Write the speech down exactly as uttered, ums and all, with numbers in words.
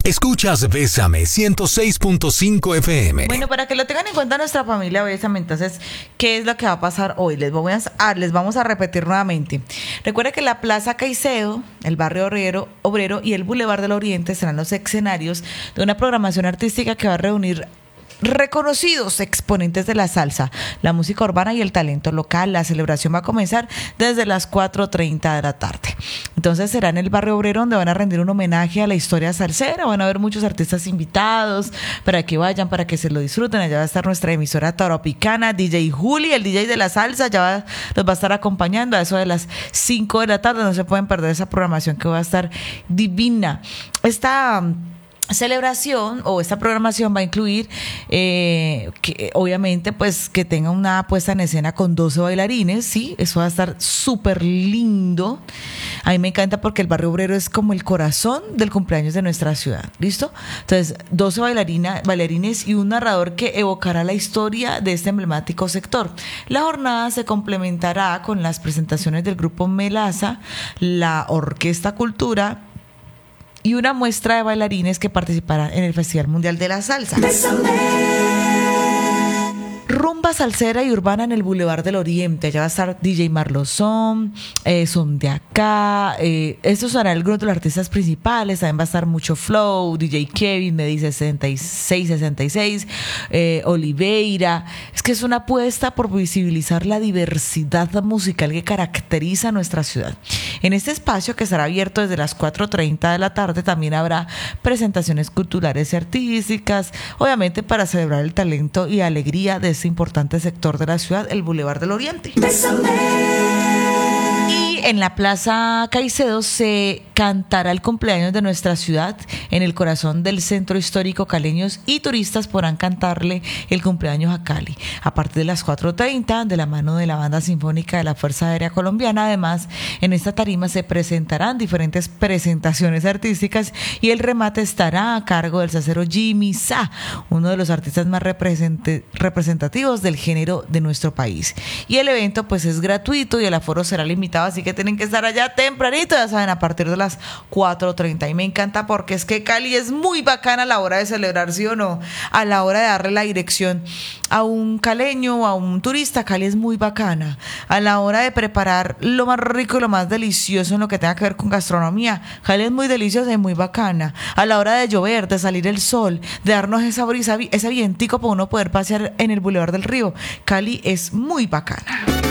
Escuchas Bésame ciento seis punto cinco F M. Bueno, para que lo tengan en cuenta nuestra familia Bésame, entonces, ¿qué es lo que va a pasar hoy? Les, voy a, les vamos a repetir nuevamente. Recuerda que la Plaza Caicedo, el Barrio Obrero, Obrero y el Boulevard del Oriente serán los escenarios de una programación artística que va a reunir reconocidos exponentes de la salsa, la música urbana y el talento local. La celebración va a comenzar desde las cuatro treinta de la tarde. Entonces será en el Barrio Obrero, donde van a rendir un homenaje a la historia salsera. Van a haber muchos artistas invitados para que vayan, para que se lo disfruten. Allá va a estar nuestra emisora Tauropicana, D J Juli, el D J de la salsa, ya va, los va a estar acompañando a eso de las cinco de la tarde. No se pueden perder esa programación que va a estar divina. Esta celebración o esta programación va a incluir eh, que obviamente pues que tenga una puesta en escena con doce bailarines, sí, eso va a estar súper lindo. A mí me encanta porque el Barrio Obrero es como el corazón del cumpleaños de nuestra ciudad, ¿listo? Entonces, doce bailarina, bailarines y un narrador que evocará la historia de este emblemático sector. La jornada se complementará con las presentaciones del grupo Melaza, la Orquesta Cultura y una muestra de bailarines que participarán en el Festival Mundial de la Salsa. Rumba salsera y urbana en el Boulevard del Oriente. Allá va a estar D J Marlozón, eh, Son de Acá. Eh, estos serán algunos de los artistas principales. También va a estar Mucho Flow, D J Kevin, Medi sesenta y seis sesenta y seis, eh, Oliveira. Es que es una apuesta por visibilizar la diversidad musical que caracteriza a nuestra ciudad. En este espacio, que estará abierto desde las cuatro treinta de la tarde, también habrá presentaciones culturales y artísticas, obviamente para celebrar el talento y alegría de este importante sector de la ciudad, el Boulevard del Oriente. Y en la Plaza Caicedo se cantará el cumpleaños de nuestra ciudad en el corazón del centro histórico caleños, y turistas podrán cantarle el cumpleaños a Cali a partir de las cuatro treinta de la mano de la Banda Sinfónica de la Fuerza Aérea Colombiana. Además, en esta tarima se presentarán diferentes presentaciones artísticas y el remate estará a cargo del sacero Jimmy Sa, uno de los artistas más representativos del género de nuestro país. Y el evento pues es gratuito y el aforo será limitado, así que tienen que estar allá tempranito, ya saben, a partir de las cuatro treinta. Y me encanta porque es que Cali es muy bacana a la hora de celebrar, ¿sí o no? A la hora de darle la dirección a un caleño o a un turista, Cali es muy bacana. A la hora de preparar lo más rico y lo más delicioso en lo que tenga que ver con gastronomía, Cali es muy deliciosa y muy bacana. A la hora de llover, de salir el sol, de darnos esa brisa, ese vientico para uno poder pasear en el Boulevard del Río, Cali es muy bacana.